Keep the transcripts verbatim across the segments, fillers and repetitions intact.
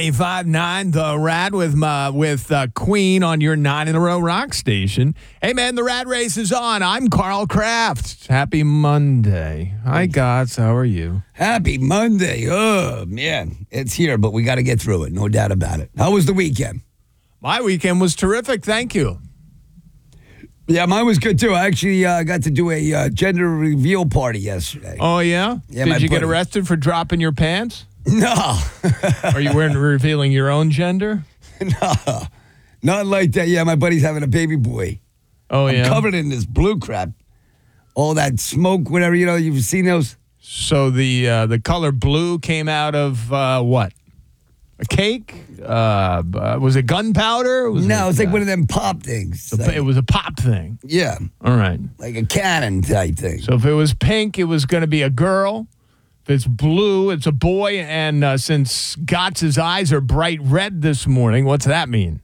ninety-five point nine The Rad with uh, with uh, Queen on your nine in a row rock station. Hey, man, the Rad Race is on. I'm Carl Kraft. Happy Monday. Hi, Gods. How are you? Happy Monday. Oh, man. It's here, but we got to get through it. No doubt about it. How was the weekend? My weekend was terrific. Thank you. Yeah, mine was good, too. I actually uh, got to do a uh, gender reveal party yesterday. Oh, yeah? Yeah, Did my you get buddy- arrested for dropping your pants? No. Or you weren't revealing your own gender? No. Not like that. Yeah, my buddy's having a baby boy. Oh, yeah? I'm covered in this blue crap. All that smoke, whatever, you know, you've seen those? So the uh, the color blue came out of uh, what? A cake? Uh, uh, was it gunpowder? Was No, it, it's like uh, one of them pop things. It Like- was a pop thing. yeah, All right. like a cannon type thing. So if it was pink, it was going to be a girl. If it's blue, it's a boy. And uh, since Gotz's eyes are bright red this morning, what's that mean?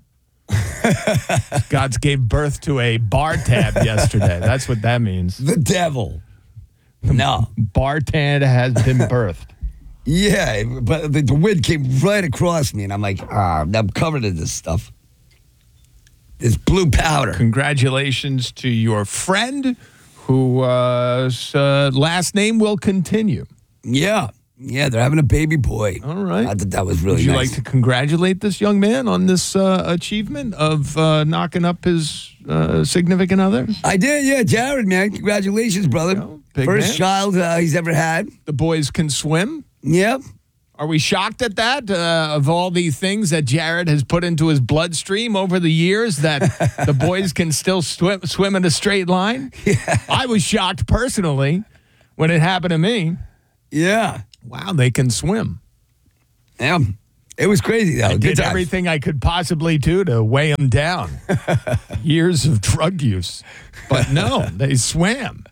Gotz gave birth to a bar tab yesterday. That's what that means. The devil. No. Bar tab has been birthed. Yeah, but the, the wind came right across me, and I'm like, ah, I'm covered in this stuff. This blue powder. Congratulations to your friend whose uh, last name will continue. Yeah, yeah, they're having a baby boy. All right. I thought that was really Would you nice. like to congratulate this young man on this uh, achievement of uh, knocking up his uh, significant other? I did, yeah, Jared, man. Congratulations, brother. go. Big First man. child uh, he's ever had. The boys can swim. Yep. Are we shocked at that? Uh, of all the things that Jared has put into his bloodstream over the years, that the boys can still swim, swim in a straight line? Yeah. I was shocked personally when it happened to me. Yeah. Wow, they can swim. Yeah. It was crazy, though. I Good did times. everything I could possibly do to weigh them down. Years of drug use. But no, they swam.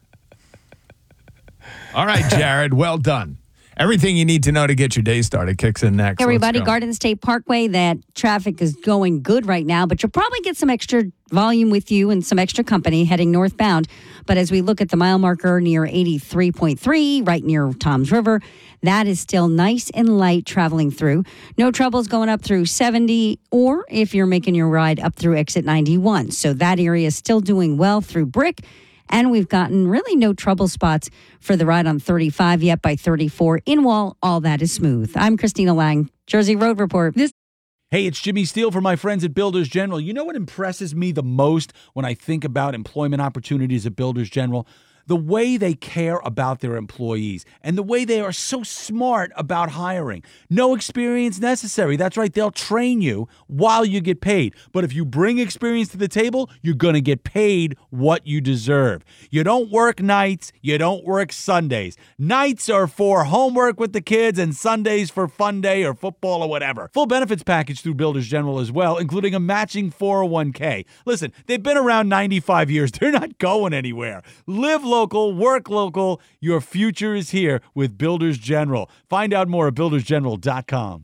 All right, Jared, well done. Everything you need to know to get your day started kicks in next. Hey, everybody, Let's go. Garden State Parkway, that traffic is going good right now, but you'll probably get some extra volume with you and some extra company heading northbound. But as we look at the mile marker near eighty-three point three, right near Toms River, that is still nice and light traveling through. No troubles going up through seventy, or if you're making your ride up through exit ninety-one. So that area is still doing well through Brick. And we've gotten really no trouble spots for the ride on thirty-five yet by thirty-four. In Wall, all that is smooth. I'm Christina Lang, Jersey Road Report. This Hey, it's Jimmy Steele for my friends at Builders General. You know what impresses me the most when I think about employment opportunities at Builders General? The way they care about their employees and the way they are so smart about hiring. No experience necessary. That's right. They'll train you while you get paid. But if you bring experience to the table, you're going to get paid what you deserve. You don't work nights. You don't work Sundays. Nights are for homework with the kids and Sundays for fun day or football or whatever. Full benefits package through Builders General as well, including a matching four oh one k. Listen, they've been around ninety-five years. They're not going anywhere. Live local, work local. Your future is here with Builders General. Find out more at builders general dot com.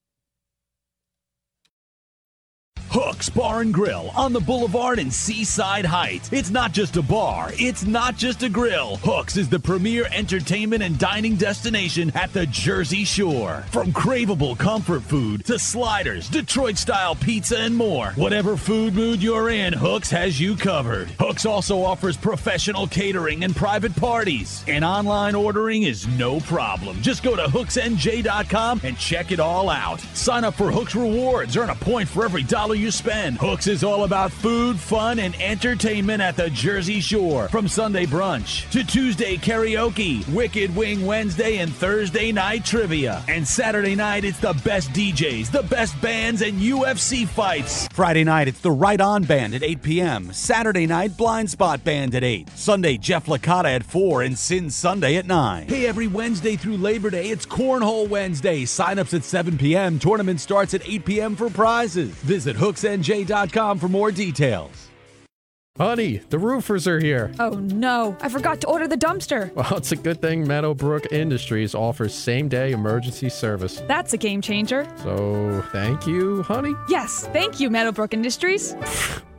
Hooks Bar and Grill on the Boulevard in Seaside Heights. It's not just a bar. It's not just a grill. Hooks is the premier entertainment and dining destination at the Jersey Shore. From craveable comfort food to sliders, Detroit-style pizza, and more. Whatever food mood you're in, Hooks has you covered. Hooks also offers professional catering and private parties. And online ordering is no problem. Just go to hooks n j dot com and check it all out. Sign up for Hooks Rewards. Earn a point for every dollar you spend. Hooks is all about food, fun, and entertainment at the Jersey Shore. From Sunday brunch to Tuesday karaoke, Wicked Wing Wednesday, and Thursday night trivia. And Saturday night, it's the best D Js, the best bands, and U F C fights. Friday night, it's the Right On Band at eight p.m. Saturday night, Blind Spot Band at eight. Sunday, Jeff Licata at four and Sin Sunday at nine. Hey, every Wednesday through Labor Day, it's Cornhole Wednesday. Sign-ups at seven p.m. Tournament starts at eight p.m. for prizes. Visit hooks n j dot com for more details. Honey, the roofers are here. Oh no, I forgot to order the dumpster. Well, it's a good thing Meadowbrook Industries offers same-day emergency service. That's a game changer. So, thank you, honey. Yes, thank you, Meadowbrook Industries.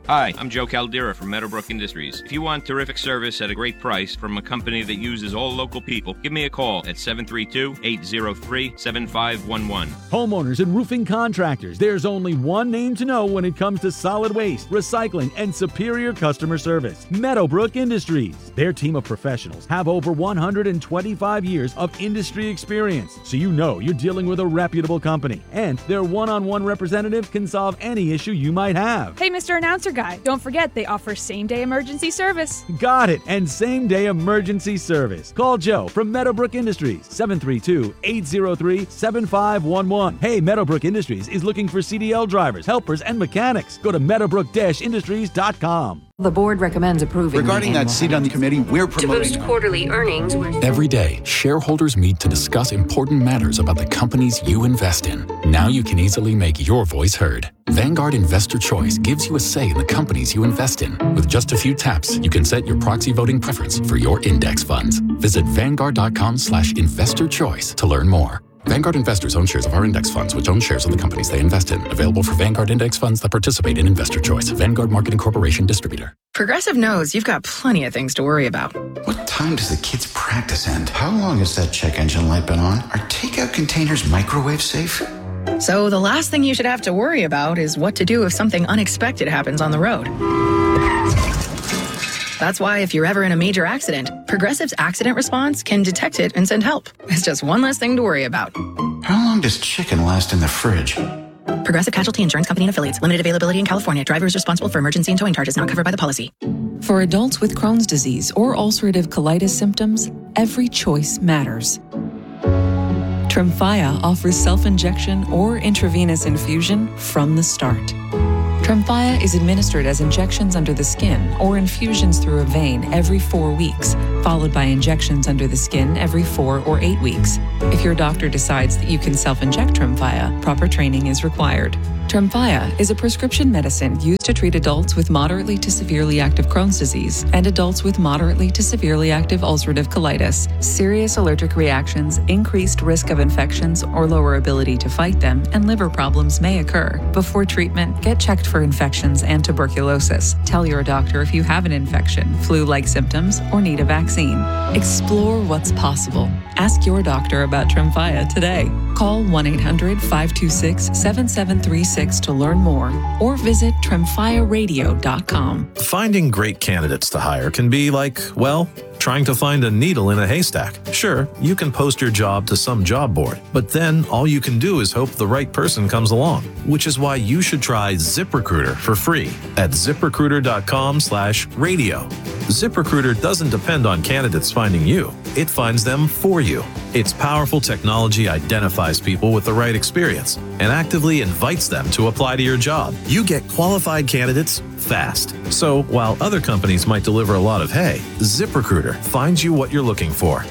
Hi, I'm Joe Caldera from Meadowbrook Industries. If you want terrific service at a great price from a company that uses all local people, give me a call at seven three two, eight zero three, seven five one one. Homeowners and roofing contractors, there's only one name to know when it comes to solid waste, recycling, and superior customer service. Meadowbrook Industries. Their team of professionals have over one hundred twenty-five years of industry experience, so you know you're dealing with a reputable company. And their one-on-one representative can solve any issue you might have. Hey, Mister Announcer Guy, don't forget they offer same-day emergency service. Got it, and same-day emergency service. Call Joe from Meadowbrook Industries, seven three two, eight zero three, seven five one one. Hey, Meadowbrook Industries is looking for C D L drivers, helpers, and mechanics. Go to meadowbrook industries dot com. The board recommends approving. Regarding that seat on the committee, we're promoting. To boost quarterly earnings. Every day, shareholders meet to discuss important matters about the companies you invest in. Now you can easily make your voice heard. Vanguard Investor Choice gives you a say in the companies you invest in. With just a few taps, you can set your proxy voting preference for your index funds. Visit vanguard.com slash investor choice to learn more. Vanguard investors own shares of our index funds, which own shares of the companies they invest in. Available for Vanguard index funds that participate in Investor Choice. Vanguard Marketing Corporation Distributor. Progressive knows you've got plenty of things to worry about. What time does the kids' practice end? How long has that check engine light been on? Are takeout containers microwave safe? So the last thing you should have to worry about is what to do if something unexpected happens on the road. That's why if you're ever in a major accident, Progressive's accident response can detect it and send help. It's just one less thing to worry about. How long does chicken last in the fridge? Progressive Casualty Insurance Company and Affiliates. Limited availability in California. Driver is responsible for emergency and towing charges not covered by the policy. For adults with Crohn's disease or ulcerative colitis symptoms, every choice matters. Tremfya offers self-injection or intravenous infusion from the start. Tremfya is administered as injections under the skin or infusions through a vein every four weeks, followed by injections under the skin every four or eight weeks. If your doctor decides that you can self-inject Tremfya, proper training is required. Tremfya is a prescription medicine used to treat adults with moderately to severely active Crohn's disease and adults with moderately to severely active ulcerative colitis. Serious allergic reactions, increased risk of infections or lower ability to fight them, and liver problems may occur. Before treatment, get checked for infections and tuberculosis. Tell your doctor if you have an infection, flu-like symptoms, or need a vaccine. Explore what's possible. Ask your doctor about Tremfya today. Call one eight hundred, five two six, seven seven three six to learn more or visit tremfya radio dot com. Finding great candidates to hire can be like, well, trying to find a needle in a haystack. Sure, you can post your job to some job board, but then all you can do is hope the right person comes along, which is why you should try ZipRecruiter for free at ziprecruiter.com slash radio. ZipRecruiter doesn't depend on candidates finding you. It finds them for you. Its powerful technology identifies people with the right experience and actively invites them to apply to your job. You get qualified candidates fast. So while other companies might deliver a lot of hay, ZipRecruiter finds you what you're looking for.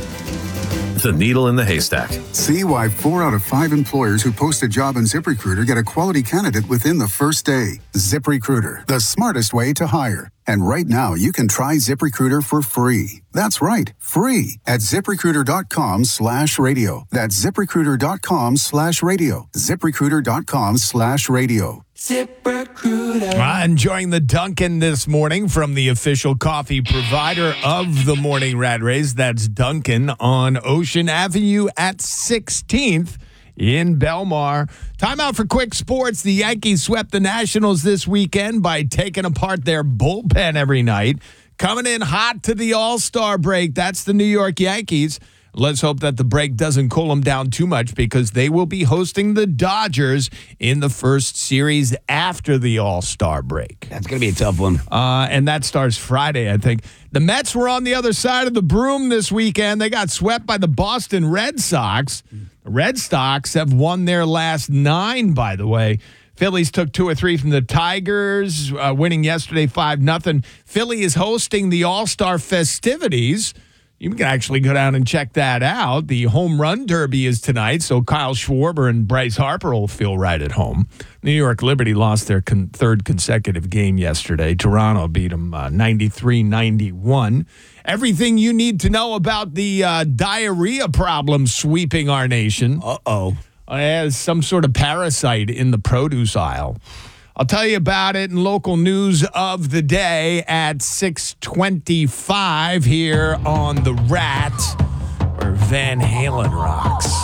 The needle in the haystack. See why four out of five employers who post a job on ZipRecruiter get a quality candidate within the first day. ZipRecruiter, the smartest way to hire. And right now, you can try ZipRecruiter for free. That's right, free at ZipRecruiter.com slash radio. That's ZipRecruiter.com slash radio. ZipRecruiter.com slash radio. ZipRecruiter. Uh, enjoying the Dunkin' this morning from the official coffee provider of the Morning Rad Race. That's Dunkin' on Ocean Avenue at sixteenth in Belmar. Time out for quick sports. The Yankees swept the Nationals this weekend by taking apart their bullpen every night. Coming in hot to the All-Star break. That's the New York Yankees. Let's hope that the break doesn't cool them down too much because they will be hosting the Dodgers in the first series after the All-Star break. That's going to be a tough one. Uh, and that starts Friday, I think. The Mets were on the other side of the broom this weekend. They got swept by the Boston Red Sox. The Red Sox have won their last nine, by the way. Phillies took two or three from the Tigers, uh, winning yesterday five nothing. Philly is hosting the All-Star festivities. You can actually go down and check that out. The home run derby is tonight, so Kyle Schwarber and Bryce Harper will feel right at home. New York Liberty lost their con- third consecutive game yesterday. Toronto beat them uh, ninety-three ninety-one. Everything you need to know about the uh, diarrhea problem sweeping our nation. Uh-oh. As some sort of parasite in the produce aisle. I'll tell you about it in local news of the day at six twenty-five here on The Rat, where Van Halen rocks.